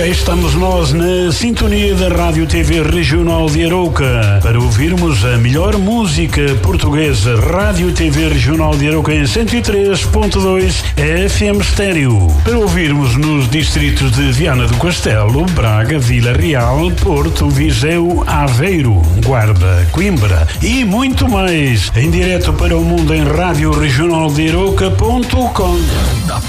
cá estamos nós na sintonia da Rádio TV Regional de Arouca para ouvirmos a melhor música portuguesa. Rádio TV Regional de Arouca em 103.2 FM Estéreo. Para ouvirmos nos distritos de Viana do Castelo, Braga, Vila Real, Porto, Viseu, Aveiro, Guarda, Coimbra e muito mais. Em direto para o mundo em radioregionaldearouca.com.